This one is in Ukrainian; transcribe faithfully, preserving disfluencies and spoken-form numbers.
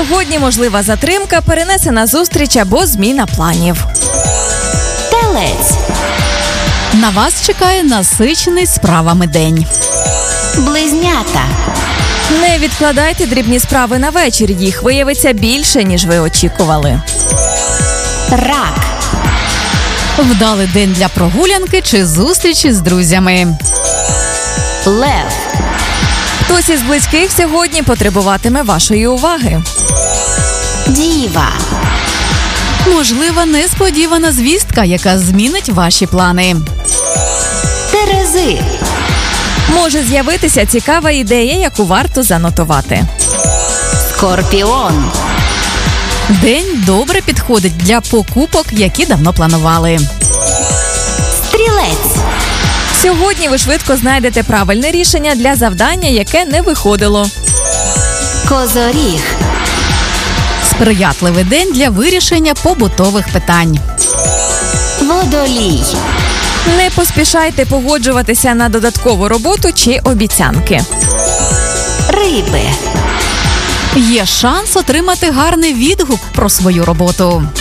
Сьогодні можлива затримка, перенесена зустріч або зміна планів. Телець. На вас чекає насичений справами день. Близнята. Не відкладайте дрібні справи на вечір, їх виявиться більше, ніж ви очікували. Рак. Вдалий день для прогулянки чи зустрічі з друзями. Лев. Хтось із близьких сьогодні потребуватиме вашої уваги. Діва. Можлива несподівана звістка, яка змінить ваші плани. Терези. Може з'явитися цікава ідея, яку варто занотувати. Скорпіон. День добре підходить для покупок, які давно планували. Стрілець. Сьогодні ви швидко знайдете правильне рішення для завдання, яке не виходило. Козоріг. Сприятливий день для вирішення побутових питань. Водолій. Не поспішайте погоджуватися на додаткову роботу чи обіцянки. Риби. Є шанс отримати гарний відгук про свою роботу.